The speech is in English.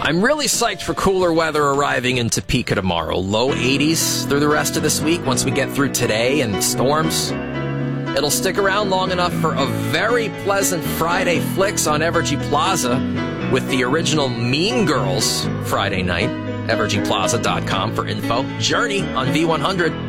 I'm really psyched for cooler weather arriving in Topeka tomorrow. Low 80s through the rest of this week once we get through today and storms. It'll stick around long enough for a very pleasant Friday flicks on Evergy Plaza with the original Mean Girls Friday night. EvergyPlaza.com for info. Journey on V100.